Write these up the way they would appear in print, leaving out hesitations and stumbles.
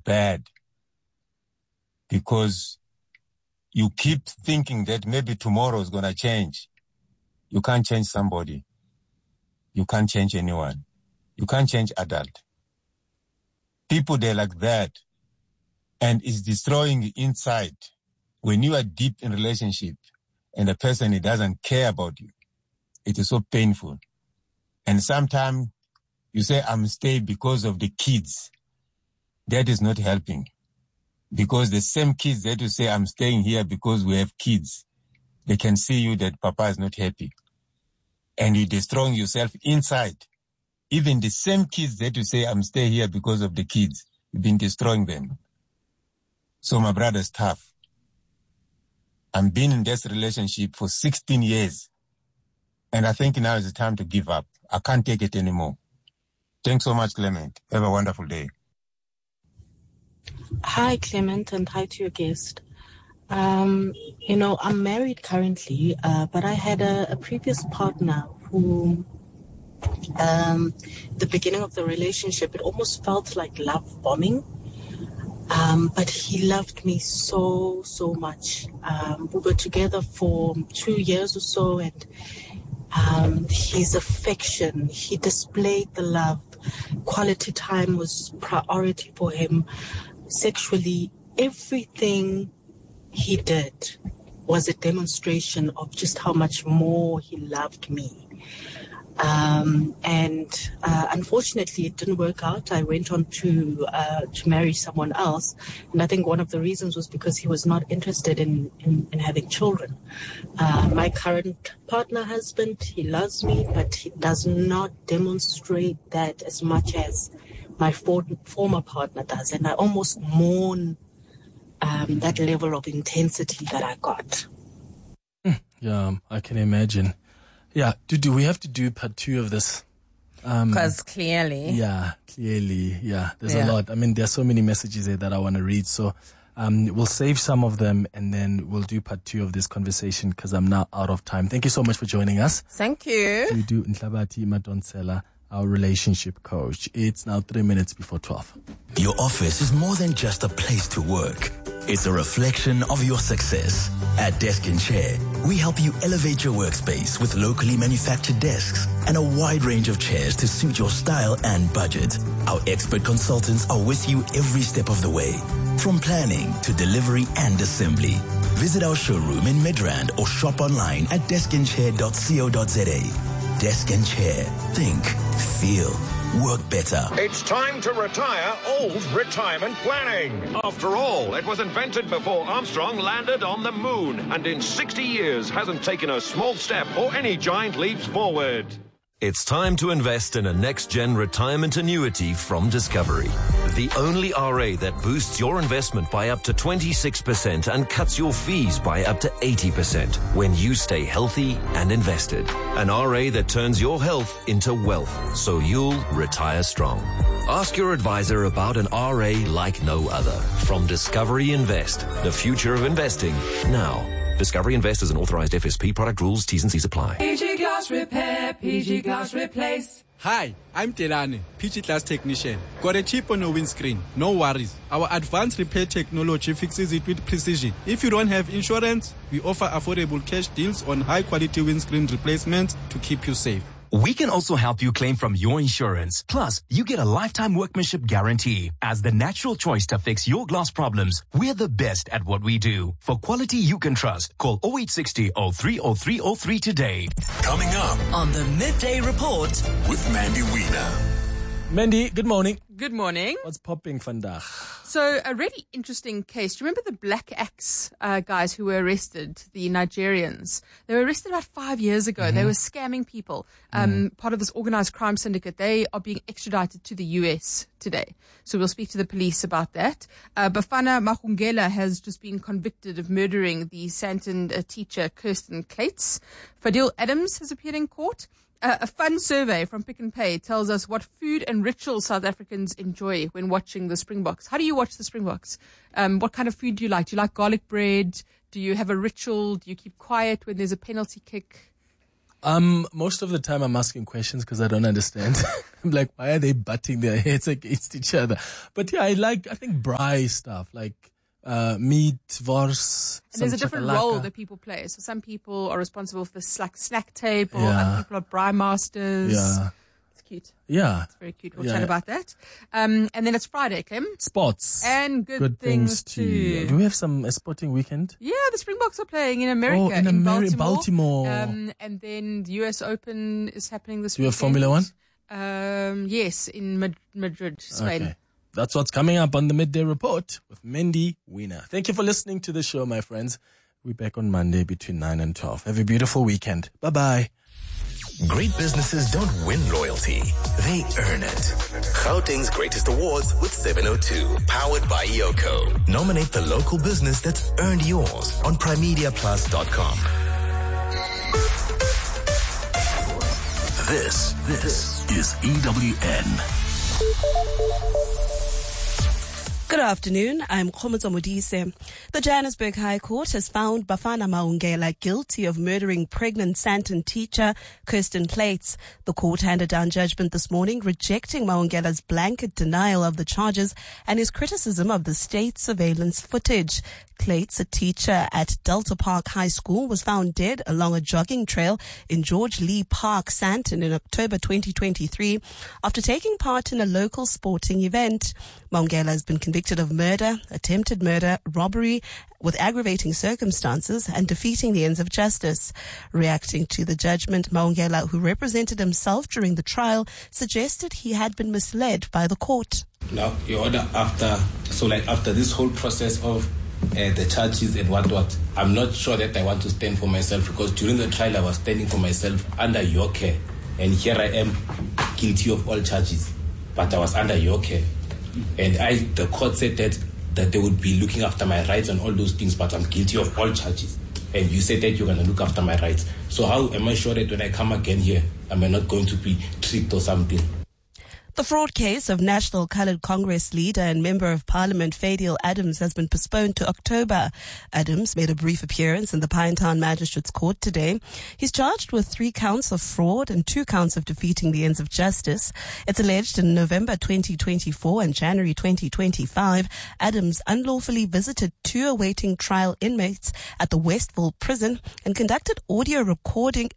bad because you keep thinking that maybe tomorrow is going to change. You can't change somebody. You can't change anyone. You can't change adult. People, they're like that. And it's destroying the inside. When you are deep in relationship and the person, he doesn't care about you, it is so painful. And sometimes you say, I'm staying because of the kids. That is not helping. Because the same kids that you say, I'm staying here because we have kids, they can see you that Papa is not happy. And you're destroying yourself inside. Even the same kids that you say, I'm staying here because of the kids, you've been destroying them. So my brother's tough. I've been in this relationship for 16 years. And I think now is the time to give up. I can't take it anymore. Thanks so much, Clement. Have a wonderful day. Hi, Clement, and hi to your guest. I'm married currently, but I had a previous partner who, the beginning of the relationship, it almost felt like love bombing. But he loved me so, so much. We were together for 2 years or so, and his affection, he displayed the love. Quality time was priority for him. Sexually, everything he did was a demonstration of just how much more he loved me. Unfortunately, it didn't work out. I went on to marry someone else. And I think one of the reasons was because he was not interested in having children. My current partner husband, he loves me, but he does not demonstrate that as much as my former partner does. And I almost mourn that level of intensity that I got. Yeah, I can imagine. Yeah, do we have to do part 2 of this? Because clearly. Yeah, there's a lot. I mean, there's so many messages there that I want to read. So we'll save some of them and then we'll do part 2 of this conversation because I'm now out of time. Thank you so much for joining us. Thank you. We do Nhlabati Madonsela, our relationship coach. It's now 3 minutes before 12. Your office is more than just a place to work. It's a reflection of your success. At Desk and Chair, we help you elevate your workspace with locally manufactured desks and a wide range of chairs to suit your style and budget. Our expert consultants are with you every step of the way, from planning to delivery and assembly. Visit our showroom in Midrand or shop online at deskandchair.co.za. Desk and Chair. Think, feel, work better. It's time to retire old retirement planning. After all, it was invented before Armstrong landed on the moon, and in 60 years hasn't taken a small step or any giant leaps forward. It's time to invest in a next-gen retirement annuity from Discovery. The only RA that boosts your investment by up to 26% and cuts your fees by up to 80% when you stay healthy and invested. An RA that turns your health into wealth, so you'll retire strong. Ask your advisor about an RA like no other. From Discovery Invest, the future of investing now. Discovery Invest is an authorized FSP. Product rules, T's and C's apply. PG Glass Repair, PG Glass Replace. Hi, I'm Telane, PG Glass technician. Got a chip on your windscreen? No worries. Our advanced repair technology fixes it with precision. If you don't have insurance, we offer affordable cash deals on high-quality windscreen replacements to keep you safe. We can also help you claim from your insurance. Plus, you get a lifetime workmanship guarantee. As the natural choice to fix your glass problems, we're the best at what we do. For quality you can trust, call 0860 030303 today. Coming up on the Midday Report with Mandy Wiener. Mandy, good morning. Good morning. What's popping vandag? So, a really interesting case. Do you remember the Black Axe guys who were arrested, the Nigerians? They were arrested about 5 years ago. Mm-hmm. They were scamming people. Part of this organized crime syndicate. They are being extradited to the US today. So we'll speak to the police about that. Bafana Mahungela has just been convicted of murdering the Sandton teacher Kirsten Clates. Fadil Adams has appeared in court. A fun survey from Pick n Pay tells us what food and rituals South Africans enjoy when watching the Springboks. How do you watch the Springboks? What kind of food do you like? Do you like garlic bread? Do you have a ritual? Do you keep quiet when there's a penalty kick? Most of the time I'm asking questions because I don't understand. I'm like, why are they butting their heads against each other? But yeah, I think braai stuff, like meat, wors. And there's a different role that people play. So some people are responsible for the snack table, other people are braai masters. Yeah. It's cute. Yeah. It's very cute. We'll chat about that. And then it's Friday, Clem. Sports. And good things too. Do we have a sporting weekend? Yeah, the Springboks are playing in America. Oh, in Baltimore. And then the US Open is happening this weekend. Do you have Formula One? Yes, in Madrid, Spain. Okay. That's what's coming up on the Midday Report with Mindy Wiener. Thank you for listening to the show, my friends. We're back on Monday between 9 and 12. Have a beautiful weekend. Bye-bye. Great businesses don't win loyalty. They earn it. Gauteng's Greatest Awards with 702. Powered by Yoko. Nominate the local business that's earned yours on primediaplus.com. This is EWN. Good afternoon, I'm Khomotso Modise. The Johannesburg High Court has found Bafana Maungela guilty of murdering pregnant Sandton teacher Kirsten Plates. The court handed down judgment this morning, rejecting Maungela's blanket denial of the charges and his criticism of the state surveillance footage. Plates, a teacher at Delta Park High School, was found dead along a jogging trail in George Lee Park, Sandton in October 2023 after taking part in a local sporting event. Maungela has been convicted of murder, attempted murder, robbery with aggravating circumstances and defeating the ends of justice. Reacting to the judgment, Maungela, who represented himself during the trial, suggested he had been misled by the court. Now, Your Honor, after this whole process of the charges and what, I'm not sure that I want to stand for myself, because during the trial I was standing for myself under your care, and here I am guilty of all charges, but I was under your care. And the court said that they would be looking after my rights and all those things, but I'm guilty of all charges. And you said that you're going to look after my rights. So how am I sure that when I come again here, am I not going to be tricked or something? The fraud case of National Coloured Congress leader and Member of Parliament Fadiel Adams has been postponed to October. Adams made a brief appearance in the Pinetown Magistrates Court today. He's charged with 3 counts of fraud and 2 counts of defeating the ends of justice. It's alleged in November 2024 and January 2025, Adams unlawfully visited 2 awaiting trial inmates at the Westville prison and conducted audio recorded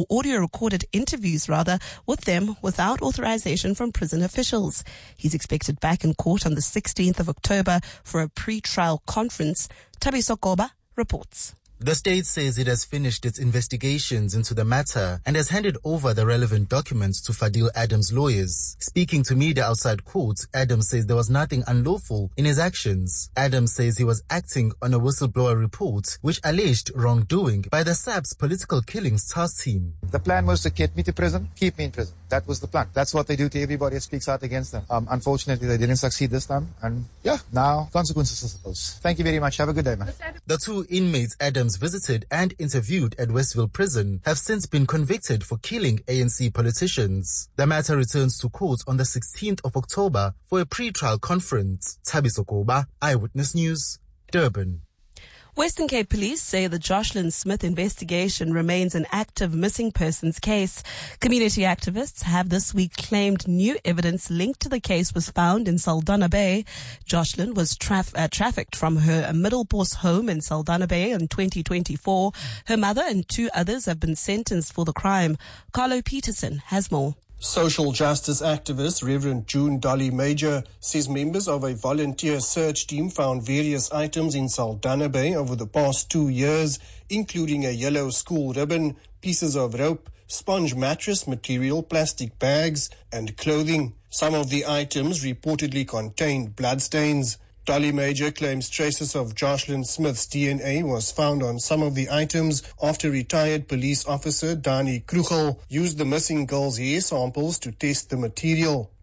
interviews with them without authorization from prison officials. He's expected back in court on the 16th of October for a pre-trial conference. Thabiso Koba reports. The state says it has finished its investigations into the matter and has handed over the relevant documents to Fadiel Adams' lawyers. Speaking to media outside court, Adams says there was nothing unlawful in his actions. Adams says he was acting on a whistleblower report which alleged wrongdoing by the SAP's political killings task team. The plan was to get me to prison, keep me in prison. That was the plan. That's what they do to everybody that speaks out against them. Unfortunately, they didn't succeed this time. And now consequences, I suppose. Thank you very much. Have a good day, man. The 2 inmates Adams visited and interviewed at Westville Prison have since been convicted for killing ANC politicians. The matter returns to court on the 16th of October for a pre-trial conference. Thabiso Koba, Eyewitness News, Durban. Western Cape Police say the Jocelyn Smith investigation remains an active missing persons case. Community activists have this week claimed new evidence linked to the case was found in Saldanha Bay. Jocelyn was trafficked from her Middelbos home in Saldanha Bay in 2024. Her mother and 2 others have been sentenced for the crime. Carlo Peterson has more. Social justice activist Reverend June Dolly Major says members of a volunteer search team found various items in Saldanha Bay over the past 2 years, including a yellow school ribbon, pieces of rope, sponge mattress material, plastic bags, and clothing. Some of the items reportedly contained bloodstains. Dolly Major claims traces of Jocelyn Smith's DNA was found on some of the items after retired police officer Dani Krugel used the missing girl's hair samples to test the material.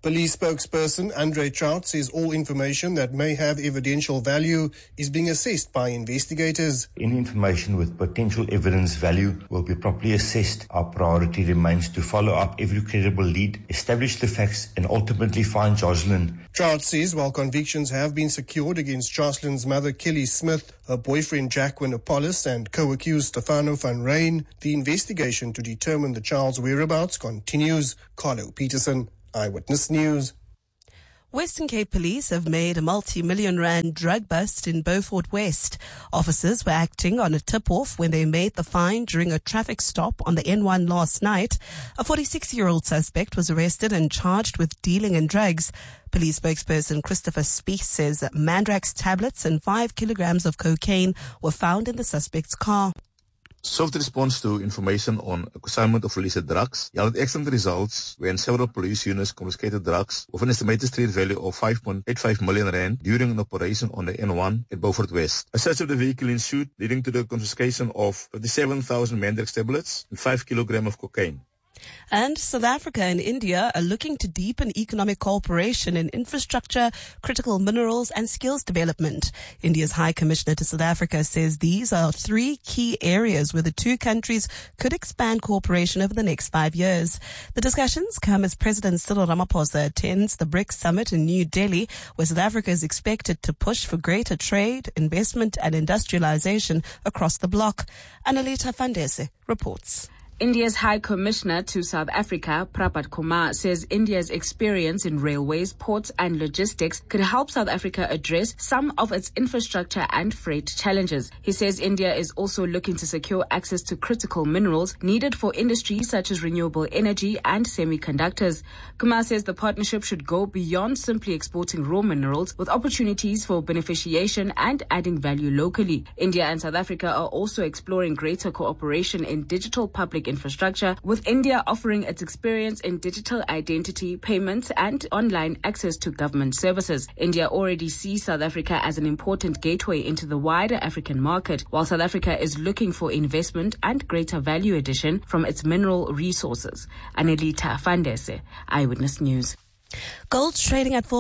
Police spokesperson Andre Trout says all information that may have evidential value is being assessed by investigators. Any information with potential evidence value will be properly assessed. Our priority remains to follow up every credible lead, establish the facts, and ultimately find Jocelyn. Trout says while convictions have been secured against Jocelyn's mother Kelly Smith, her boyfriend Jacqueline Apollos, and co-accused Stefano van Rijn, the investigation to determine the child's whereabouts continues. Carlo Peterson, Eyewitness News. Western Cape Police have made a multi-million rand drug bust in Beaufort West. Officers were acting on a tip-off when they made the find during a traffic stop on the N1 last night. A 46-year-old suspect was arrested and charged with dealing in drugs. Police spokesperson Christopher Spieth says that Mandrax tablets and 5 kilograms of cocaine were found in the suspect's car. Swift response to information on consignment of illicit drugs yielded excellent results when several police units confiscated drugs with an estimated street value of 5.85 million rand during an operation on the N1 at Beaufort West. A search of the vehicle ensued, leading to the confiscation of 57,000 Mandrax tablets and 5 kilograms of cocaine. And South Africa and India are looking to deepen economic cooperation in infrastructure, critical minerals and skills development. India's High Commissioner to South Africa says these are 3 key areas where the two countries could expand cooperation over the next 5 years. The discussions come as President Cyril Ramaphosa attends the BRICS summit in New Delhi, where South Africa is expected to push for greater trade, investment and industrialization across the bloc. Annalita Fandese reports. India's High Commissioner to South Africa, Prabhat Kumar, says India's experience in railways, ports and logistics could help South Africa address some of its infrastructure and freight challenges. He says India is also looking to secure access to critical minerals needed for industries such as renewable energy and semiconductors. Kumar says the partnership should go beyond simply exporting raw minerals, with opportunities for beneficiation and adding value locally. India and South Africa are also exploring greater cooperation in digital public infrastructure, with India offering its experience in digital identity, payments and online access to government services. India already sees South Africa as an important gateway into the wider African market, while South Africa is looking for investment and greater value addition from its mineral resources. Annalita Fandese, Eyewitness News. Gold's trading at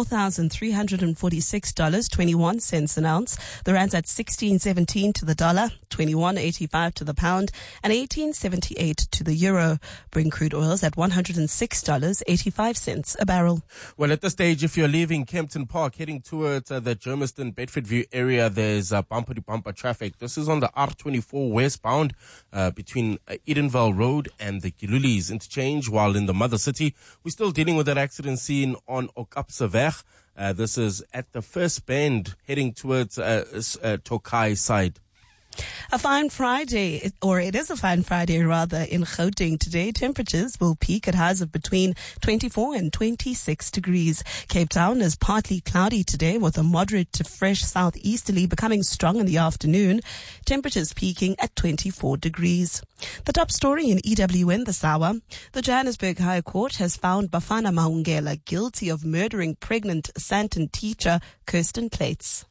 $4,346.21 an ounce. The rand's at 16.17 to the dollar, 21.85 to the pound, and 18.78 to the euro. Brent crude oil's at $106.85 a barrel. Well, at this stage, if you're leaving Kempton Park heading towards the Germiston Bedfordview area, there's bumper-to-bumper traffic. This is on the R24 westbound between Edenvale Road and the Gilulis interchange, while in the Mother City, we're still dealing with that accident scene on Okapseweg. This is at the first bend heading towards Tokai side. A fine Friday, or it is a fine Friday rather, in Gauteng today. Temperatures will peak at highs of between 24 and 26 degrees. Cape Town is partly cloudy today with a moderate to fresh southeasterly becoming strong in the afternoon. Temperatures peaking at 24 degrees. The top story in EWN this hour. The Johannesburg High Court has found Bafana Mahungela guilty of murdering pregnant Sandton teacher Kirsten Plates.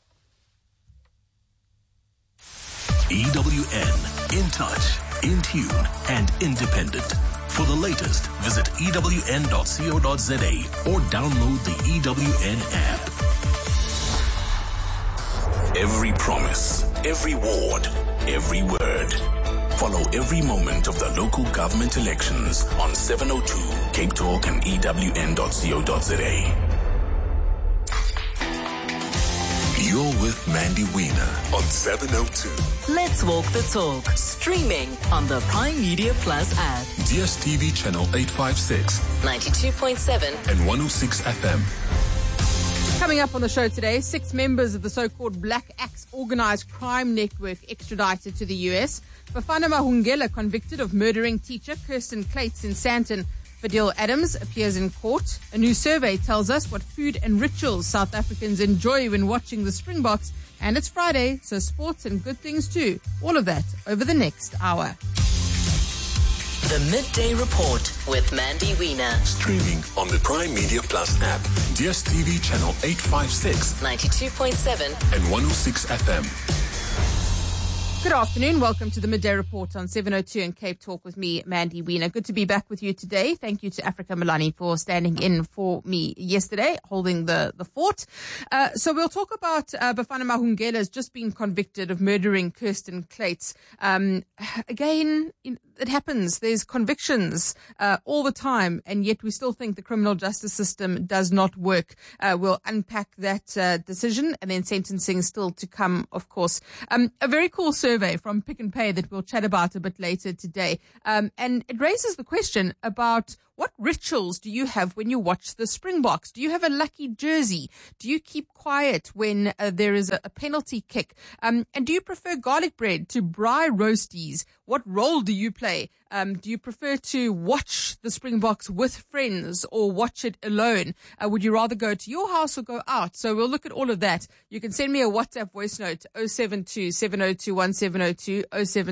EWN, in touch, in tune, and independent. For the latest, visit ewn.co.za or download the EWN app. Every promise, every ward, every word. Follow every moment of the local government elections on 702 Cape Talk and ewn.co.za. You're with Mandy Wiener on 702. Let's walk the talk. Streaming on the Prime Media Plus app. DSTV channel 856, 92.7 and 106 FM. Coming up on the show today, 6 members of the so-called Black Axe organized crime network extradited to the US. Bafana Mahungela convicted of murdering teacher Kirsten Plates in Sandton. Fadil Adams appears in court. A new survey tells us what food and rituals South Africans enjoy when watching the Springboks. And it's Friday, so sports and good things too. All of that over the next hour. The Midday Report with Mandy Wiener. Streaming on the Prime Media Plus app. DSTV channel 856, 92.7 and 106 FM. Good afternoon. Welcome to the Midday Report on 702 and Cape Talk with me, Mandy Wiener. Good to be back with you today. Thank you to Africa Milani for standing in for me yesterday, holding the fort. So we'll talk about Bafana Mahungela has just been convicted of murdering Kirsten Kleitz. Again, it happens. There's convictions all the time, and yet we still think the criminal justice system does not work. We'll unpack that decision, and then sentencing still to come, of course. A very cool survey from Pick and Pay that we'll chat about a bit later today. And it raises the question about what rituals do you have when you watch the Springboks? Do you have a lucky jersey? Do you keep quiet when there is a penalty kick? And do you prefer garlic bread to braai roasties? What role do you play? Do you prefer to watch the Springboks with friends or watch it alone? Would you rather go to your house or go out? So we'll look at all of that. You can send me a WhatsApp voice note, 072-702-1702,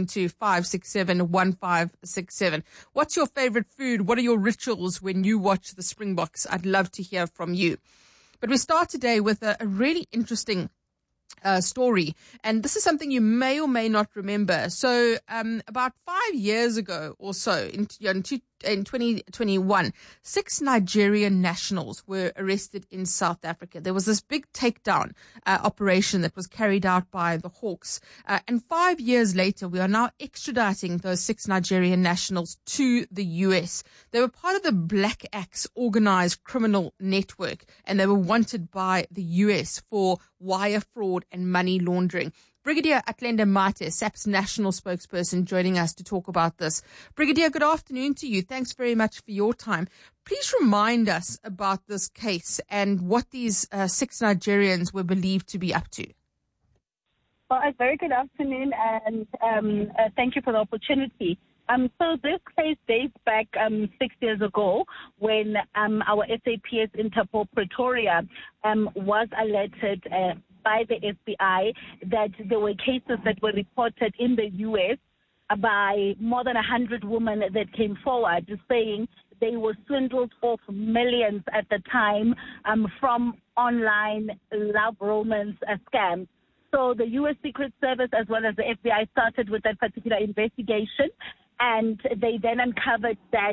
072-567-1567. What's your favorite food? What are your rituals when you watch the Springboks? I'd love to hear from you. But we start today with a really interesting story, and this is something you may or may not remember. So about 5 years ago or so, in 2021, 6 Nigerian nationals were arrested in South Africa. There was this big takedown operation that was carried out by the Hawks. And 5 years later, we are now extraditing those 6 Nigerian nationals to the US. They were part of the Black Axe organized criminal network, and they were wanted by the US for wire fraud and money laundering. Brigadier Athlenda Mathe, SAP's national spokesperson, joining us to talk about this. Brigadier, good afternoon to you. Thanks very much for your time. Please remind us about this case and what these 6 Nigerians were believed to be up to. Well, a very good afternoon, and thank you for the opportunity. So this case dates back 6 years ago when our SAPS Interpol Pretoria was alerted by the FBI that there were cases that were reported in the U.S. by more than 100 women that came forward saying they were swindled of millions at the time from online love romance scams. So the U.S. Secret Service as well as the FBI started with that particular investigation, and they then uncovered that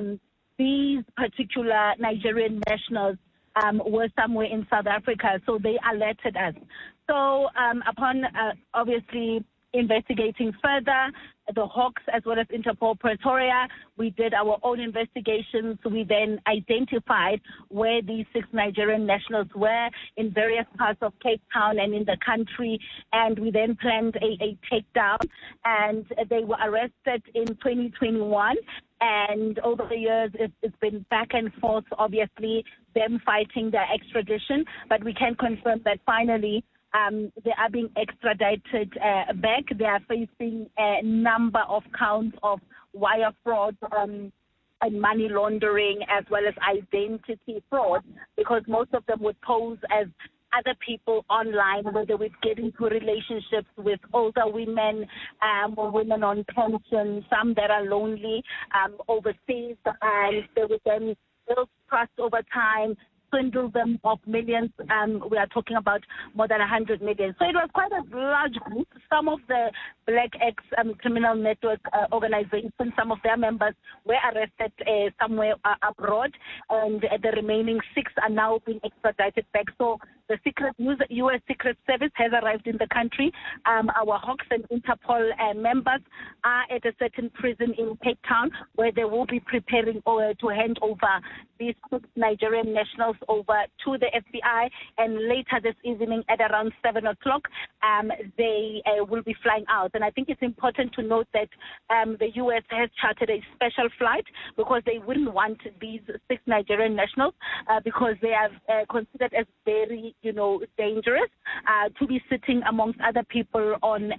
these particular Nigerian nationals were somewhere in South Africa, so they alerted us. So upon obviously investigating further, the Hawks as well as Interpol Pretoria, we did our own investigations. We then identified where these 6 Nigerian nationals were in various parts of Cape Town and in the country, and we then planned a takedown, and they were arrested in 2021. And over the years, it's been back and forth, obviously, them fighting their extradition. But we can confirm that finally they are being extradited back. They are facing a number of counts of wire fraud and money laundering as well as identity fraud, because most of them would pose as other people online, where they would get into relationships with older women or women on pension, some that are lonely overseas, and they would then build trust over time, swindle them of millions. We are talking about more than 100 million. So it was quite a large group. Some of the Black Axe criminal network organizations, some of their members were arrested somewhere abroad, and the remaining 6 are now being extradited back. So the U.S. Secret Service has arrived in the country. Our Hawks and Interpol members are at a certain prison in Cape Town, where they will be preparing to hand over these 6 Nigerian nationals over to the FBI, and later this evening at around 7 o'clock, they will be flying out. And I think it's important to note that the U.S. has chartered a special flight because they wouldn't want these 6 Nigerian nationals because they are considered as very, dangerous to be sitting amongst other people on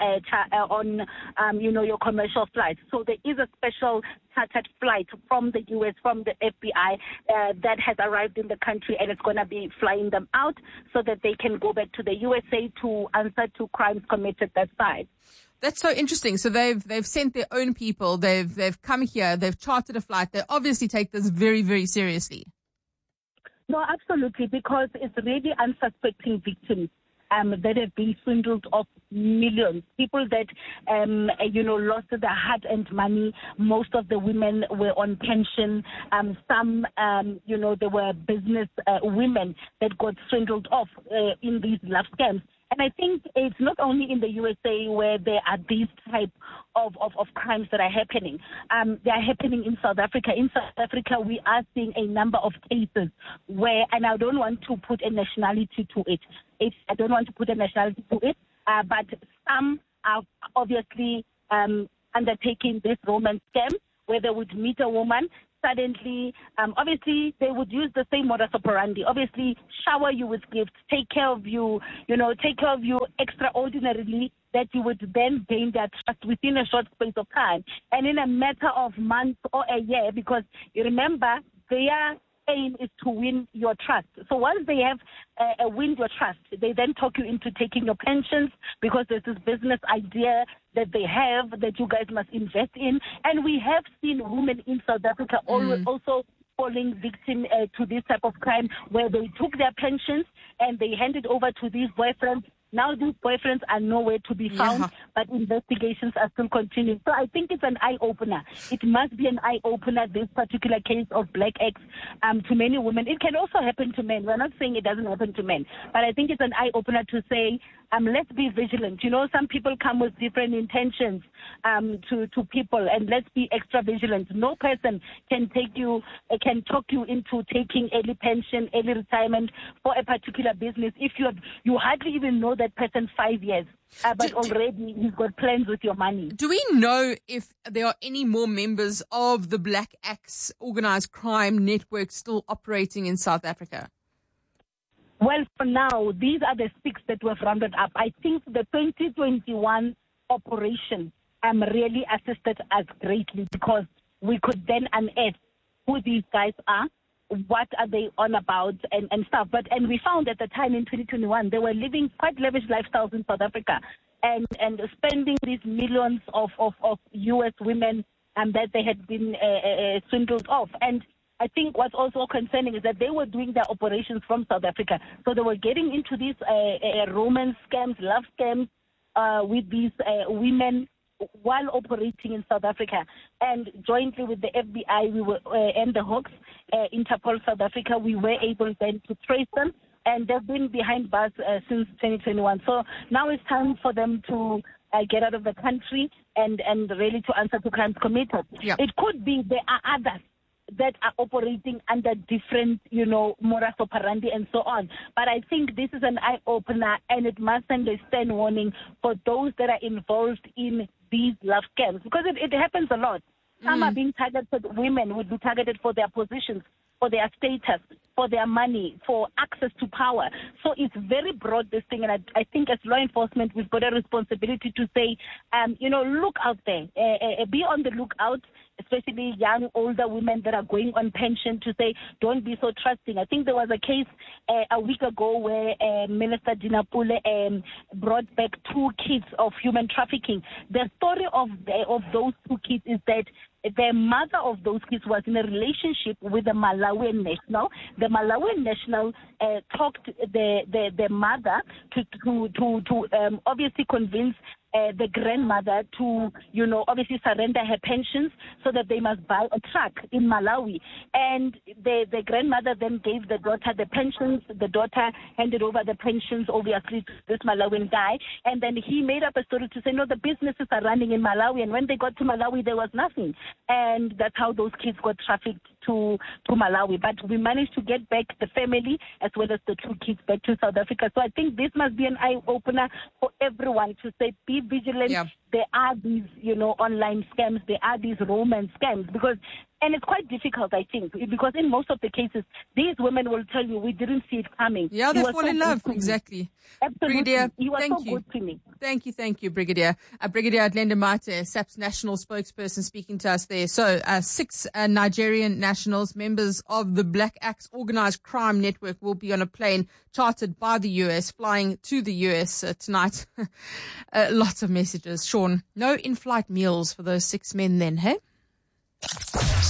your commercial flights. So there is a special chartered flight from the U.S., from the FBI, that has arrived in the country, and it's going to be flying them out so that they can go back to the USA to answer to crimes committed that side. That's so interesting. So they've sent their own people. They've come here. They've chartered a flight. They obviously take this very, very seriously. No, absolutely, because it's really unsuspecting victims. that have been swindled of millions. People that, lost their hard-earned money. Most of the women were on pension. Some, there were business women that got swindled off in these love scams. And I think it's not only in the USA where there are these type of crimes that are happening. They are happening in South Africa. In South Africa, we are seeing a number of cases where, and I don't want to put a nationality to it. But some are obviously undertaking this romance scam where they would meet a woman. Suddenly, obviously, they would use the same modus operandi. Obviously, shower you with gifts, take care of you extraordinarily, that you would then gain their trust within a short space of time. And in a matter of months or a year, because you remember, their aim is to win your trust. So once they have win your trust, they then talk you into taking your pensions because there's this business idea that they have that you guys must invest in. And we have seen women in South Africa also falling victim to this type of crime where they took their pensions and they handed over to these boyfriends. Now these boyfriends are nowhere to be found, but investigations are still continuing. So I think it's an eye-opener. It must be an eye-opener, this particular case of Black X, to many women. It can also happen to men. We're not saying it doesn't happen to men, but I think it's an eye-opener to say, let's be vigilant. Some people come with different intentions to people, and let's be extra vigilant. No person can talk you into taking early pension, early retirement for a particular business if you hardly even know that person 5 years, but already he's got plans with your money. Do we know if there are any more members of the Black Axe organized crime network still operating in South Africa? Well, for now, these are the 6 that were rounded up. I think the 2021 operation really assisted us greatly because we could then unearth who these guys are, what are they on about, and stuff. And we found at the time in 2021, they were living quite lavish lifestyles in South Africa and spending these millions of U.S. women that they had been swindled off. And I think what's also concerning is that they were doing their operations from South Africa. So they were getting into these romance scams, love scams with these women while operating in South Africa. And jointly with the FBI and the Hawks, Interpol South Africa, we were able then to trace them. And they've been behind bars since 2021. So now it's time for them to get out of the country and really to answer to crimes committed. Yeah. It could be there are others that are operating under different, modus operandi and so on. But I think this is an eye-opener, and it must send a stern warning for those that are involved in these love scams, because it happens a lot. Some are being targeted, women would be targeted for their positions, for their status, for their money, for access to power. So it's very broad, this thing, and I think as law enforcement, we've got a responsibility to say, look out there, be on the lookout, especially young, older women that are going on pension, to say, don't be so trusting. I think there was a case a week ago where Minister Dina Pule brought back 2 kids of human trafficking. The story of those 2 kids is that the mother of those kids was in a relationship with the Malawian national. The Malawian national talked the mother to obviously convince the grandmother to, obviously surrender her pensions so that they must buy a truck in Malawi. And the grandmother then gave the daughter the pensions. The daughter handed over the pensions, obviously, to this Malawian guy. And then he made up a story to say, no, the businesses are running in Malawi. And when they got to Malawi, there was nothing. And that's how those kids got trafficked to Malawi. But we managed to get back the family as well as the 2 kids back to South Africa. So I think this must be an eye-opener for everyone to say, be vigilant. Yeah. There are these, online scams. There are these romance scams and it's quite difficult, I think, because in most of the cases, these women will tell you, we didn't see it coming. Yeah, they fall in love. Exactly. Absolutely. Brigadier, you are thank so you. Good to me. Thank you, Brigadier. Brigadier Adlenda Mate, SAP's national spokesperson, speaking to us there. So 6 Nigerian nationals, members of the Black Axe organized crime network, will be on a plane chartered by the U.S., flying to the U.S. Tonight. Lots of messages. Sean, no in-flight meals for those 6 men then, hey?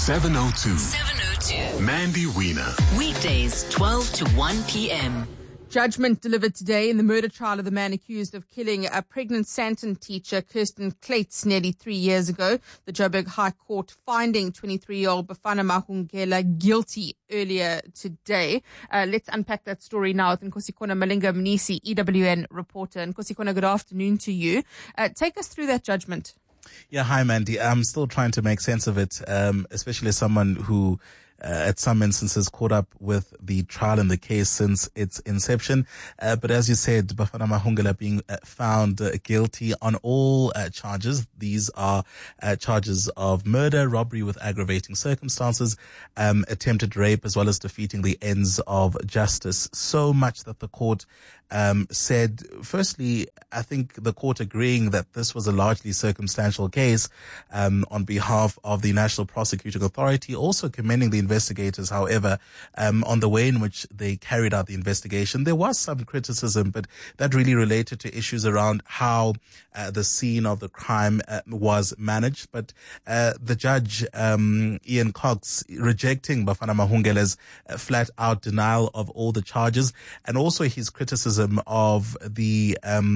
702. Mandy Wiener. Weekdays, 12 to 1 p.m. Judgment delivered today in the murder trial of the man accused of killing a pregnant Sandton teacher, Kirsten Kleitz, nearly 3 years ago. The Joburg High Court finding 23-year-old Bafana Mahungela guilty earlier today. Let's unpack that story now with Nkosikona Malinga Mnisi, EWN reporter. Nkosikona, good afternoon to you. Take us through that judgment. Yeah, hi, Mandy. I'm still trying to make sense of it, especially as someone who at some instances caught up with the trial and the case since its inception. But as you said, Bafana Mahungela being found guilty on all charges. These are charges of murder, robbery with aggravating circumstances, attempted rape, as well as defeating the ends of justice. So much that the court said, firstly, I think the court agreeing that this was a largely circumstantial case on behalf of the National Prosecuting Authority, also commending the investigators, however, on the way in which they carried out the investigation. There was some criticism, but that really related to issues around how the scene of the crime was managed. But the judge, Ian Cox, rejecting Bafana Mahungela's flat-out denial of all the charges, and also his criticism of the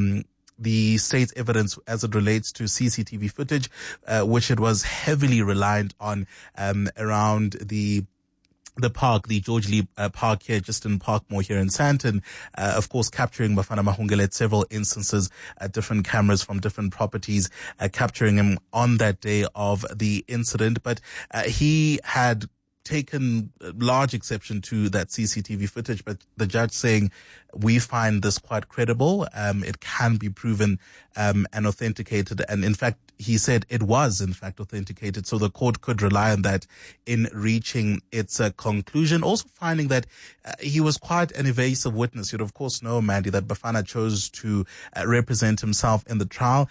state's evidence as it relates to CCTV footage, which it was heavily reliant on around the park, the George Lee Park here, just in Parkmore here in Sandton, of course, capturing Bafana Mahungela at several instances, different cameras from different properties, capturing him on that day of the incident. But he had taken large exception to that CCTV footage, but the judge saying, we find this quite credible. It can be proven and authenticated. And in fact, he said it was in fact authenticated. So the court could rely on that in reaching its conclusion. Also finding that he was quite an evasive witness. You'd of course know, Mandy, that Bafana chose to represent himself in the trial.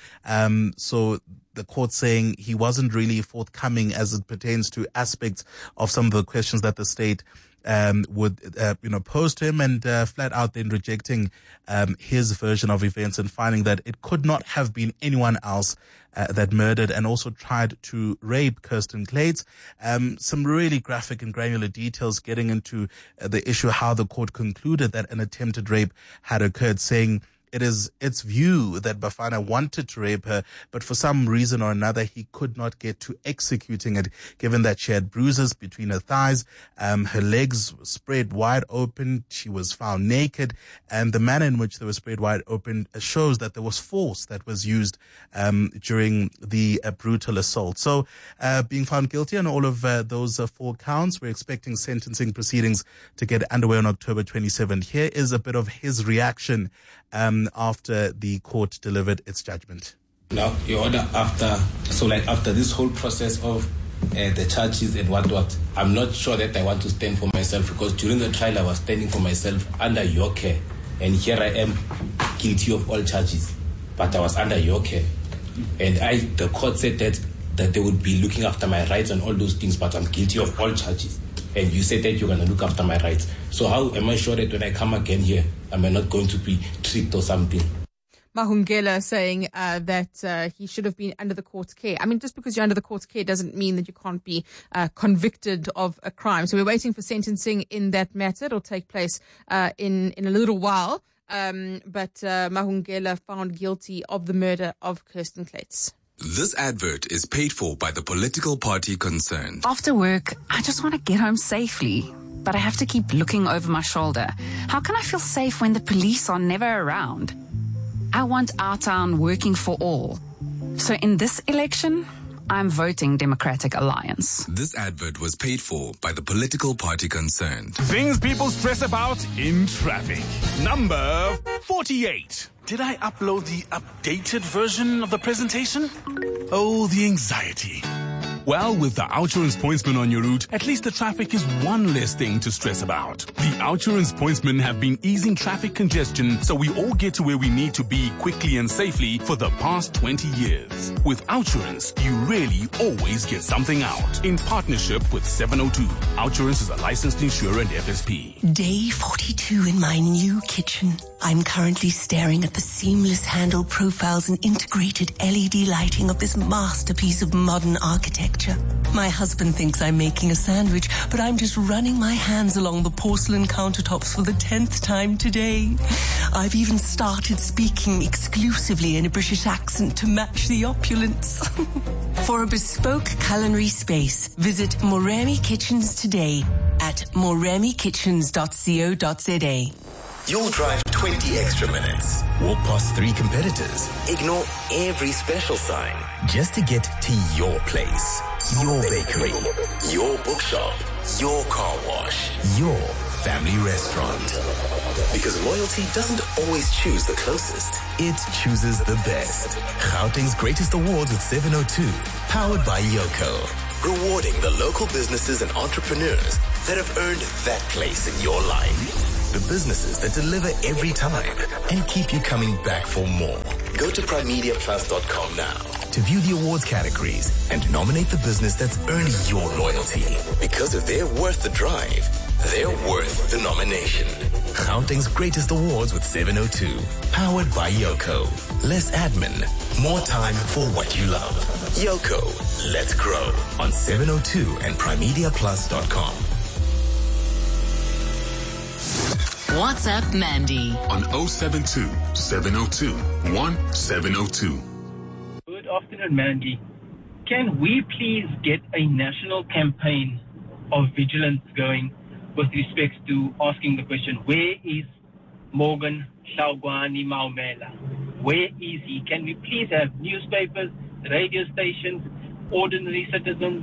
So the court saying he wasn't really forthcoming as it pertains to aspects of some of the questions that the state would pose to him, and flat out then rejecting his version of events and finding that it could not have been anyone else that murdered and also tried to rape Kirsten Kleitz. Some really graphic and granular details getting into the issue, how the court concluded that an attempted rape had occurred, saying it is its view that Bafana wanted to rape her, but for some reason or another, he could not get to executing it, given that she had bruises between her thighs, her legs were spread wide open, she was found naked, and the manner in which they were spread wide open shows that there was force that was used during the brutal assault. So, being found guilty on all of those 4 counts, we're expecting sentencing proceedings to get underway on October 27th. Here is a bit of his reaction after the court delivered its judgment. Now, Your Honor, after this whole process of the charges and what, I'm not sure that I want to stand for myself, because during the trial I was standing for myself under your care, and here I am guilty of all charges, but I was under your care. And the court said that they would be looking after my rights and all those things, but I'm guilty of all charges. And you said that you're going to look after my rights. So how am I sure that when I come again here, am I not going to be tricked or something? Mahungela saying that he should have been under the court's care. I mean, just because you're under the court's care doesn't mean that you can't be convicted of a crime. So we're waiting for sentencing in that matter. It'll take place in a little while. But Mahungela found guilty of the murder of Kirsten Kleitz. This advert is paid for by the political party concerned. After work, I just want to get home safely, but I have to keep looking over my shoulder. How can I feel safe when the police are never around? I want our town working for all. So in this election, I'm voting Democratic Alliance. This advert was paid for by the political party concerned. Things people stress about in traffic. Number 48. Did I upload the updated version of the presentation? Oh, the anxiety. Well, with the OUTsurance Pointsman on your route, at least the traffic is one less thing to stress about. The OUTsurance Pointsmen have been easing traffic congestion so we all get to where we need to be quickly and safely for the past 20 years. With OUTsurance, you really always get something out. In partnership with 702, OUTsurance is a licensed insurer and FSP. Day 42 in my new kitchen. I'm currently staring at the seamless handle profiles and integrated LED lighting of this masterpiece of modern architecture. My husband thinks I'm making a sandwich, but I'm just running my hands along the porcelain countertops for the 10th time today. I've even started speaking exclusively in a British accent to match the opulence. For a bespoke culinary space, visit Moremi Kitchens today at moremikitchens.co.za. You'll drive 20 extra minutes, walk past 3 competitors, ignore every special sign just to get to your place, your bakery, your bookshop, your car wash, your family restaurant. Because loyalty doesn't always choose the closest, it chooses the best. Gauteng's greatest awards with 702, powered by Yoko. Rewarding the local businesses and entrepreneurs that have earned that place in your life. The businesses that deliver every time and keep you coming back for more. Go to primemediaplus.com now to view the awards categories and nominate the business that's earned your loyalty. Because if they're worth the drive, they're worth the nomination. Gauteng's greatest awards with 702, powered by Yoko. Less admin, more time for what you love. Yoko, let's grow on 702 and primemediaplus.com. WhatsApp Mandy on 072 702 1702. Good afternoon, Mandy. Can we please get a national campaign of vigilance going with respect to asking the question, where is Morgan Hlawugwani Maumela? Where is he? Can we please have newspapers, radio stations, ordinary citizens,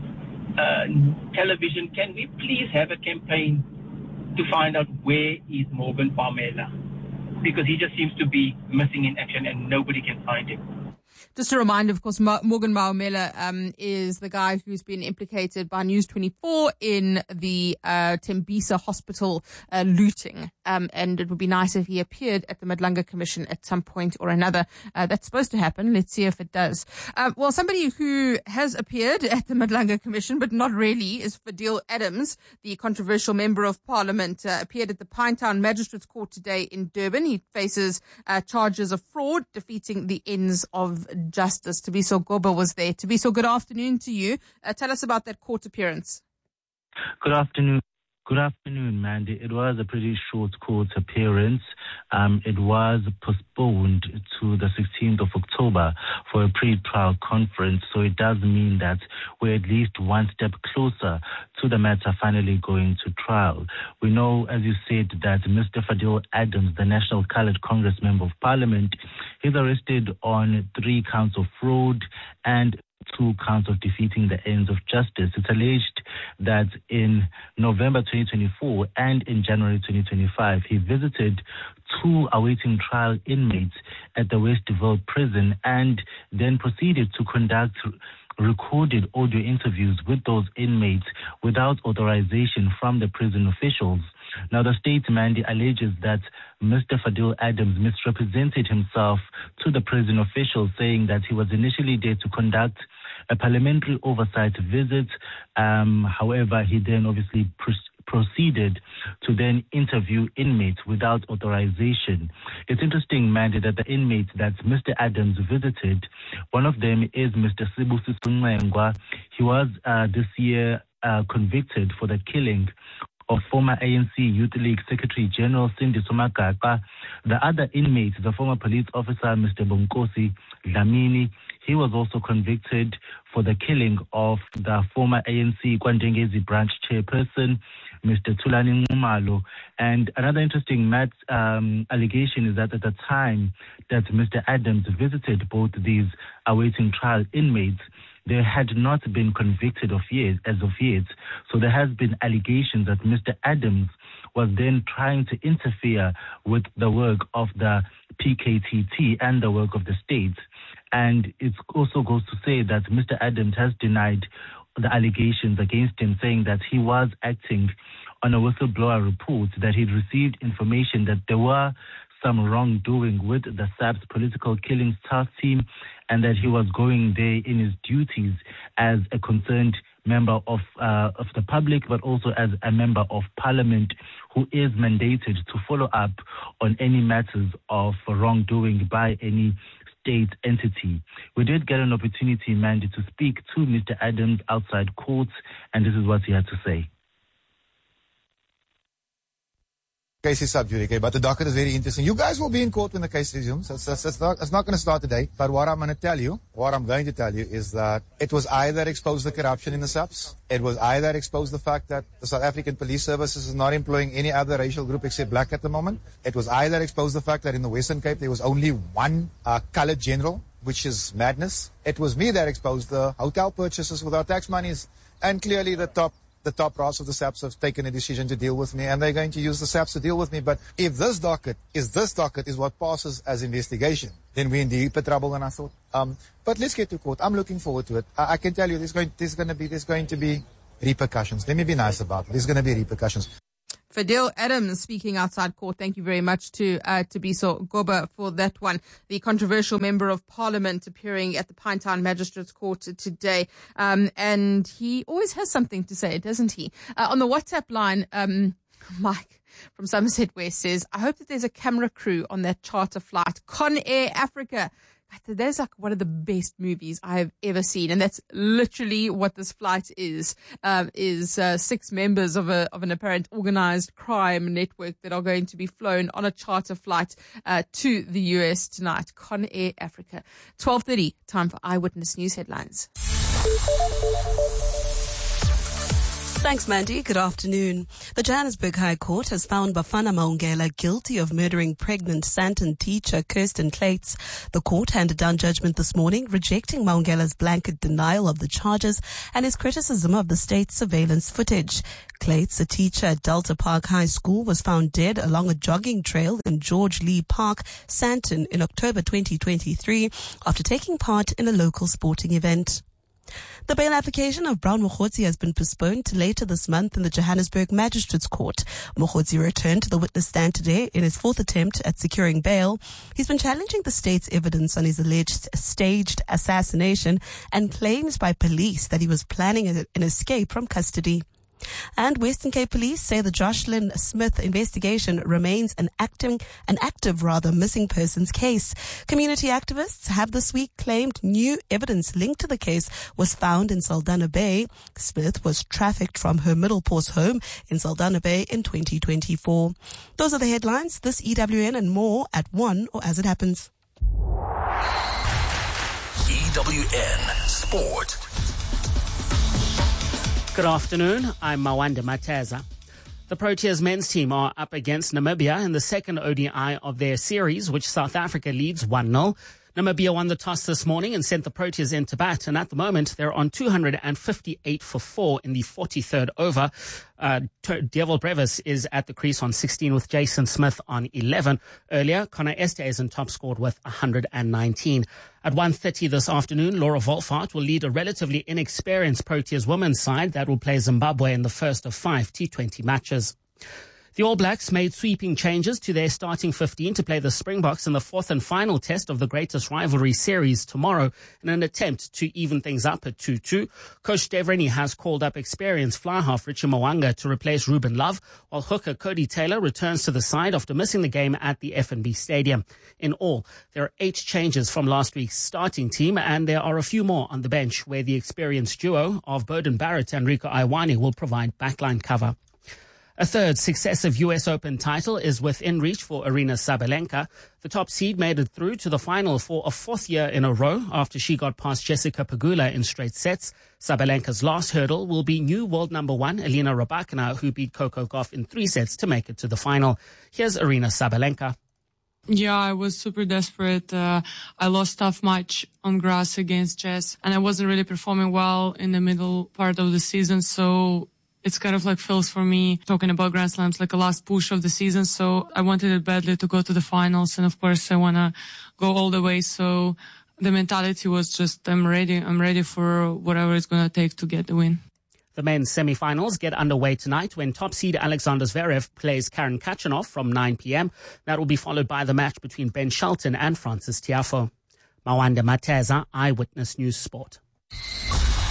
television? Can we please have a campaign to find out where is Morgan Maumela? Because he just seems to be missing in action and nobody can find him. Just a reminder, of course, Morgan Maumela is the guy who's been implicated by News 24 in the Tembisa hospital looting. And it would be nice if he appeared at the Madlanga Commission at some point or another. That's supposed to happen. Let's see if it does. Well, somebody who has appeared at the Madlanga Commission, but not really, is Fadil Adams, the controversial member of parliament, appeared at the Pinetown Magistrates Court today in Durban. He faces charges of fraud, defeating the ends of justice. Tabiso Goba was there. Tabiso, good afternoon to you. Tell us about that court appearance. Good afternoon. Good afternoon, Mandy. It was a pretty short court appearance. It was postponed to the 16th of October for a pre-trial conference. So it does mean that we're at least one step closer to the matter finally going to trial. We know, as you said, that Mr. Fadil Adams, the National Coloured Congress Member of Parliament, is arrested on 3 counts of fraud and 2 counts of defeating the ends of justice. It's alleged that in November 2024 and in January 2025, he visited 2 awaiting trial inmates at the Westville prison and then proceeded to conduct recorded audio interviews with those inmates without authorization from the prison officials. Now, the state, Mandy, alleges that Mr. Fadil Adams misrepresented himself to the prison officials, saying that he was initially there to conduct a parliamentary oversight visit. However, he then obviously proceeded to then interview inmates without authorization. It's interesting, Mandy, that the inmates that Mr. Adams visited, one of them is Mr. Sibusiso Ngwengwa. He was this year convicted for the killing of former ANC Youth League Secretary General Sindiso Magaka. The other inmate, the former police officer, Mr. Bonkosi Dlamini, he was also convicted for the killing of the former ANC Kwandengezi branch chairperson, Mr. Thulani Nxumalo. And another interesting allegation is that at the time that Mr. Adams visited both these awaiting trial inmates, they had not been convicted as of yet. So there has been allegations that Mr. Adams was then trying to interfere with the work of the PKTT and the work of the state. And it also goes to say that Mr. Adams has denied the allegations against him, saying that he was acting on a whistleblower report, that he'd received information that there were some wrongdoing with the SAP's political killings task team, and that he was going there in his duties as a concerned member of the public, but also as a member of parliament who is mandated to follow up on any matters of wrongdoing by any state entity. We did get an opportunity, Mandy, to speak to Mr. Adams outside court, and this is what he had to say. Case is sub judice, but the docket is very interesting. You guys will be in court when the case resumes. It's not going to start today. But what I'm going to tell you is that it was either expose the corruption in the SAPS, it was either expose the fact that the South African Police Services is not employing any other racial group except black at the moment. It was either expose the fact that in the Western Cape there was only one colored general, which is madness. It was me that exposed the hotel purchases with our tax monies, and clearly the top brass of the SAPS have taken a decision to deal with me, and they're going to use the SAPS to deal with me. But if this docket is what passes as investigation, then we're in deeper trouble than I thought. But let's get to court. I'm looking forward to it. I can tell you there's going to be repercussions. Let me be nice about it. There's going to be repercussions. Fadil Adams speaking outside court. Thank you very much to Tabiso Goba for that one. The controversial member of parliament appearing at the Pinetown Magistrates Court today. And he always has something to say, doesn't he? On the WhatsApp line, Mike from Somerset West says, I hope that there's a camera crew on that charter flight. Con Air Africa. That's like one of the best movies I have ever seen, and that's literally what this flight is 6 members of an apparent organized crime network that are going to be flown on a charter flight to the US tonight. Con Air Africa. 12:30, time for Eyewitness News headlines. Thanks, Mandy. Good afternoon. The Johannesburg High Court has found Bafana Maungela guilty of murdering pregnant Sandton teacher Kirsten Clates. The court handed down judgment this morning, rejecting Maungela's blanket denial of the charges and his criticism of the state's surveillance footage. Clates, a teacher at Delta Park High School, was found dead along a jogging trail in George Lee Park, Sandton, in October 2023 after taking part in a local sporting event. The bail application of Brown Mokgotsi has been postponed to later this month in the Johannesburg Magistrates Court. Mokgotsi returned to the witness stand today in his fourth attempt at securing bail. He's been challenging the state's evidence on his alleged staged assassination and claims by police that he was planning an escape from custody. And Western Cape Police say the Jocelyn Smith investigation remains an active missing persons case. Community activists have this week claimed new evidence linked to the case was found in Saldanha Bay. Smith was trafficked from her Middleport home in Saldanha Bay in 2024. Those are the headlines. This EWN and more at 1 or as it happens. EWN Sport. Good afternoon, I'm Mawanda Mateza. The Proteas men's team are up against Namibia in the second ODI of their series, which South Africa leads 1-0. Namibia won the toss this morning and sent the Proteas into bat, and at the moment they're on 258 for 4 in the 43rd over. Devil Brevis is at the crease on 16 with Jason Smith on 11. Earlier, Connor Esterhuizen top scored with 119. At 1:30 this afternoon, Laura Wolfhard will lead a relatively inexperienced Proteas women's side that will play Zimbabwe in the first of 5 T20 matches. The All Blacks made sweeping changes to their starting 15 to play the Springboks in the fourth and final test of the greatest rivalry series tomorrow in an attempt to even things up at 2-2. Coach Dave Rennie has called up experienced fly-half Richie Mwanga to replace Ruben Love, while hooker Cody Taylor returns to the side after missing the game at the FNB Stadium. In all, there are 8 changes from last week's starting team, and there are a few more on the bench where the experienced duo of Bowden Barrett and Rico Iwani will provide backline cover. A third successive US Open title is within reach for Aryna Sabalenka. The top seed made it through to the final for a 4th year in a row after she got past Jessica Pegula in straight sets. Sabalenka's last hurdle will be new world number 1 Elena Rybakina, who beat Coco Gauff in 3 sets to make it to the final. Here's Aryna Sabalenka. Yeah, I was super desperate. I lost tough match on grass against Jess, and I wasn't really performing well in the middle part of the season, so it's kind of like feels for me, talking about Grand Slams, like a last push of the season. So I wanted it badly to go to the finals. And of course, I want to go all the way. So the mentality was just, I'm ready for whatever it's going to take to get the win. The men's semi-finals get underway tonight when top seed Alexander Zverev plays Karen Khachanov from 9 p.m. That will be followed by the match between Ben Shelton and Francis Tiafoe. Mawanda Mateza, Eyewitness News Sport.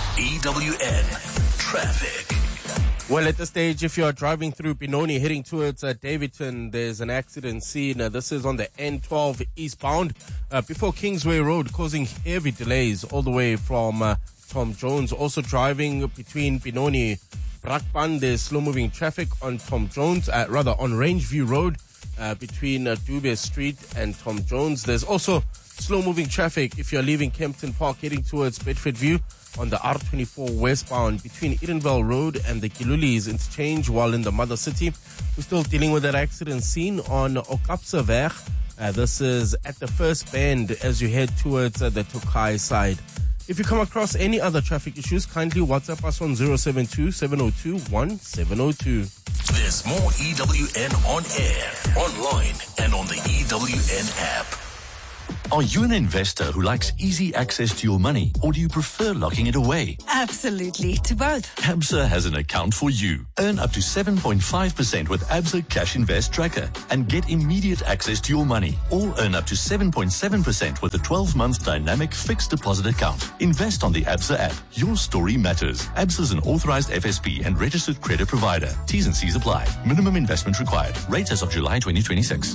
EWN Traffic. Well, at this stage, if you're driving through Benoni heading towards Davidton, there's an accident scene. This is on the N12 eastbound before Kingsway Road, causing heavy delays all the way from Tom Jones. Also driving between Benoni, Brakpan, there's slow-moving traffic on Tom Jones, on Rangeview Road between Dube Street and Tom Jones. There's also slow-moving traffic if you're leaving Kempton Park heading towards Bedfordview on the R24 westbound between Edenvale Road and the Kilulis interchange while in the Mother City. We're still dealing with that accident scene on Okapseweg. This is at the first bend as you head towards the Tokai side. If you come across any other traffic issues, kindly WhatsApp us on 072-702-1702. There's more EWN on air, online, and on the EWN app. Are you an investor who likes easy access to your money, or do you prefer locking it away? Absolutely, to both. ABSA has an account for you. Earn up to 7.5% with ABSA Cash Invest Tracker and get immediate access to your money. Or earn up to 7.7% with a 12-month dynamic fixed deposit account. Invest on the ABSA app. Your story matters. ABSA is an authorized FSP and registered credit provider. T's and C's apply. Minimum investment required. Rates as of July 2026.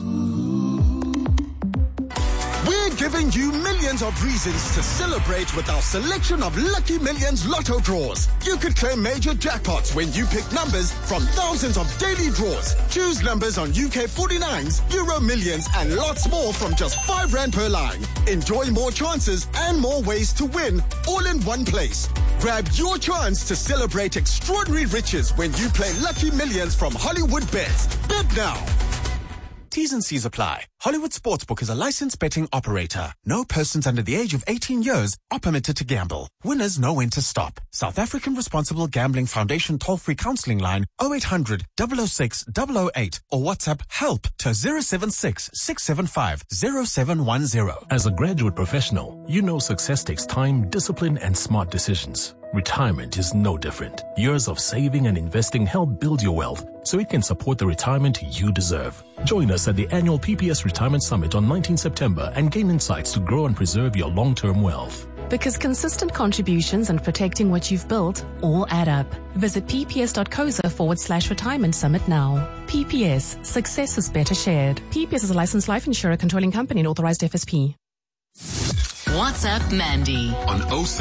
We're giving you millions of reasons to celebrate with our selection of Lucky Millions Lotto draws. You could claim major jackpots when you pick numbers from thousands of daily draws. Choose numbers on UK 49s, Euro Millions, and lots more from just R5 per line. Enjoy more chances and more ways to win, all in one place. Grab your chance to celebrate extraordinary riches when you play Lucky Millions from Hollywood Bets. Bet now. T's and C's apply. Hollywood Sportsbook is a licensed betting operator. No persons under the age of 18 years are permitted to gamble. Winners know when to stop. South African Responsible Gambling Foundation toll-free counseling line 0800 006 008 or WhatsApp help to 076 675 0710. As a graduate professional, you know success takes time, discipline, and smart decisions. Retirement is no different. Years of saving and investing help build your wealth so it can support the retirement you deserve. Join us at the annual PPS Retirement Summit on 19 September and gain insights to grow and preserve your long-term wealth. Because consistent contributions and protecting what you've built all add up. Visit pps.coza/retirement summit now. PPS, success is better shared. PPS is a licensed life insurer controlling company and authorized FSP. WhatsApp Mandy on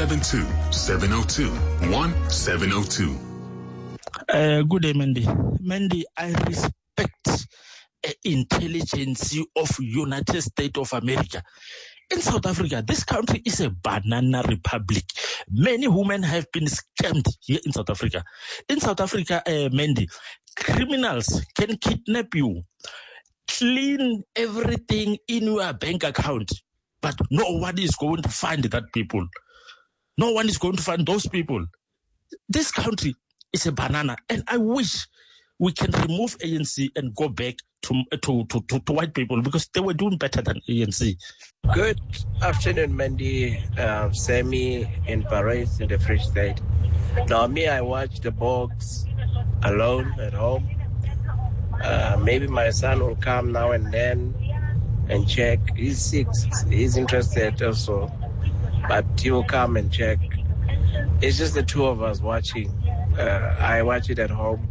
072-702-1702. Good day, Mandy. Mandy, I respect intelligence of United States of America. In South Africa, this country is a banana republic. Many women have been scammed here in South Africa. In South Africa, Mandy, criminals can kidnap you, clean everything in your bank account, but no one is going to find that people. No one is going to find those people. This country is a banana, and I wish we can remove ANC and go back to white people because they were doing better than ANC. Good afternoon, Mandy. Sammy in Paris in the Free State. Now, me, I watch the box alone at home. Maybe my son will come now and then and check. He's 6. He's interested also, but he will come and check. It's just the two of us watching. I watch it at home.